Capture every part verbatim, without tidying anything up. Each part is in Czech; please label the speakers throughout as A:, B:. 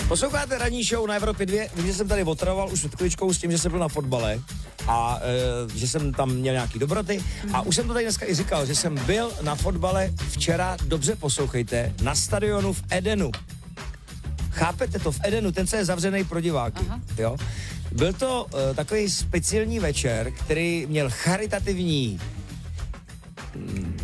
A: Posloucháte ranní show na Evropě dva. Vím, že jsem tady otravoval už před chvíličkou s tím, že jsem byl na fotbale a e, že jsem tam měl nějaký dobroty. A už jsem to tady dneska i říkal, že jsem byl na fotbale včera, dobře poslouchejte, na stadionu v Edenu. Chápete to? V Edenu, ten, co je zavřený pro diváky. Aha. Jo? Byl to e, takový speciální večer, který měl charitativní mm,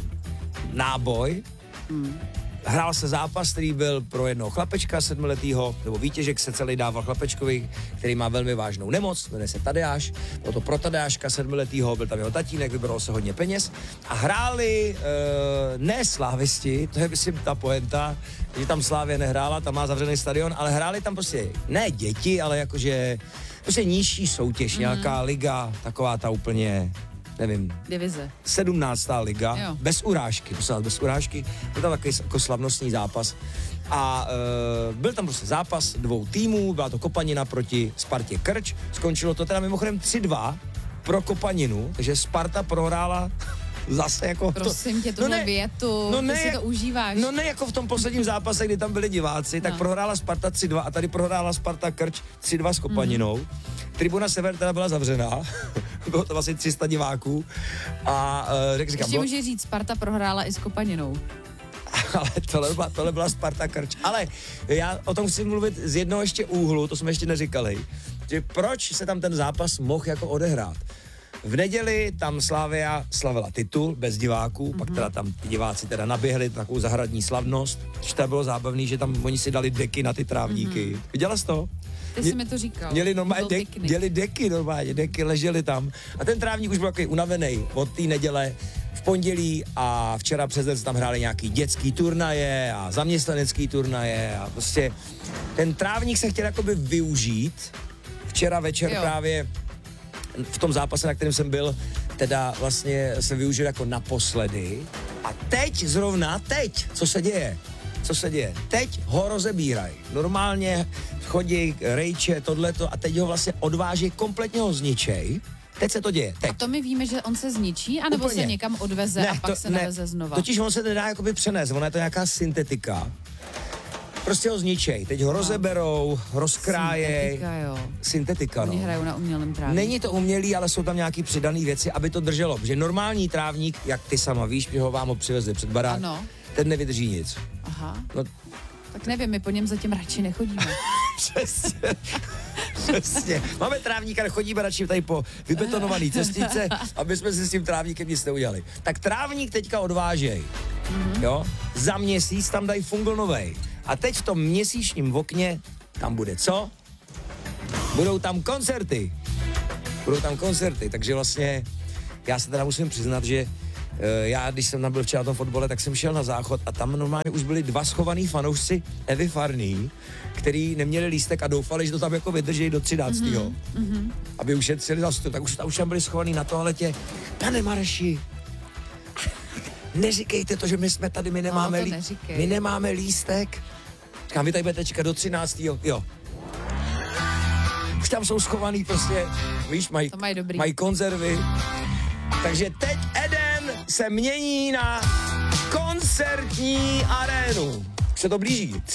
A: náboj. Hmm. Hrál se zápas, který byl pro jednoho chlapečka sedmiletýho, nebo výtěžek se celý dával chlapečkovi, který má velmi vážnou nemoc, jmenuje se Tadeáš, bylo to pro Tadeáška sedmiletýho, byl tam jeho tatínek, vybral se hodně peněz a hráli e, ne slávisti, to je myslím ta poenta, že tam Slávě nehrála, tam má zavřený stadion, ale hráli tam prostě ne děti, ale jakože prostě nižší soutěž, mm. nějaká liga, taková ta úplně... nevím,
B: divize.
A: sedmnáctá liga, jo. Bez urážky, prosím, bez urážky, byl tam takový jako slavnostní zápas a e, byl tam prostě zápas dvou týmů, byla to Kopanina proti Spartě Krč, skončilo to teda mimochodem tři dva pro Kopaninu, takže Sparta prohrála zase jako...
B: Prosím
A: to,
B: tě, tuhle no větu,
A: no
B: ty
A: ne,
B: si to užíváš.
A: No ne jako v tom posledním zápase, kdy tam byli diváci, no. Tak prohrála Sparta tři dva a tady prohrála Sparta Krč tři dva s Kopaninou. Mm. Tribuna Sever teda byla zavřená, bylo to vlastně tři sta diváků a uh, jak říkám...
B: Ještě bylo... může říct, Sparta prohrála i s Kopaninou.
A: Ale tohle byla, tohle byla Sparta Krč. Ale já o tom chci mluvit z jednoho ještě úhlu, to jsme ještě neříkali, že proč se tam ten zápas mohl jako odehrát. V neděli tam Slavia slavila titul bez diváků, mm-hmm. Pak teda tam ty diváci teda naběhli takovou zahradní slavnost, což to bylo zábavný, že tam oni si dali deky na ty trávníky. Mm-hmm. Viděla jsi to?
B: Ty jsi mi to říkal.
A: Měli normálně dek, měli deky normálně, deky ležely tam a ten trávník už byl takový unavený od té neděle. V pondělí a včera přes den tam hráli nějaký dětský turnaje a zaměstnanecký turnaje a prostě ten trávník se chtěl jakoby využít. Včera večer jo. Právě v tom zápase, na kterém jsem byl, teda vlastně se využil jako naposledy. A teď, zrovna teď, co se děje? Co se děje? Teď ho rozebírají. Normálně chodí rejče, tohleto a teď ho vlastně odváží, kompletně ho zničej. Teď se to děje. Teď.
B: A to my víme, že on se zničí, anebo Úplně. se někam odveze ne, a pak to, se naveze ne. znova?
A: Totiž on se nedá jakoby přenést, ona je to nějaká syntetika. Prostě ho zničej. Teď ho rozeberou, rozkrájej.
B: Syntetika, jo.
A: Syntetika, no.
B: Oni hrajou na umělém trávníku.
A: Není to umělý, ale jsou tam nějaký přidané věci, aby to drželo. Protože normální trávník, jak ty sama víš, že ho vám ho přivezli před barák, ano. Ten nevydrží nic.
B: Aha.
A: No.
B: Tak nevím, my po něm zatím radši nechodíme.
A: Přesně. Přesně. Máme trávníka, chodíme radši tady po vybetonovaný cestičce, aby jsme si s tím trávníkem nic neudělali. Tak trávník teďka odvážej. Mm-hmm. Jo? Za měsíc tam dají fungl novej. A teď v tom měsíčním okně tam bude co? Budou tam koncerty. Budou tam koncerty, takže vlastně já se teda musím přiznat, že uh, já, když jsem tam byl včera na tom fotbale, tak jsem šel na záchod a tam normálně už byli dva schovaný fanoušci Evy Farný, který neměli lístek a doufali, že to tam jako vydrží do třináctého Mm-hmm. Aby ušetřili zase to, tak už, už tam byli schovaný na toaletě. Pane Mareši, neříkejte to, že my jsme tady, my nemáme,
B: no,
A: lí, my nemáme lístek. Říkám, vy tady budete čekat do třináctého Jo. Už tam jsou schovaný prostě, víš, mají maj konzervy. Takže teď Eden se mění na koncertní arénu. Se to blíží.